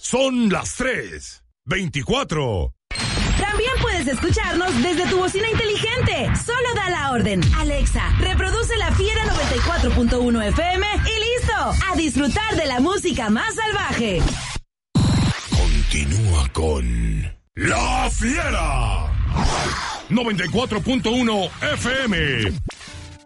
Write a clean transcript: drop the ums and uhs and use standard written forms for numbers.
Son las 3:24. También puedes escucharnos desde tu bocina inteligente. Solo da la orden. Alexa, reproduce La Fiera 94.1 FM y listo. A disfrutar de la música más salvaje. Continúa con La Fiera 94.1 FM.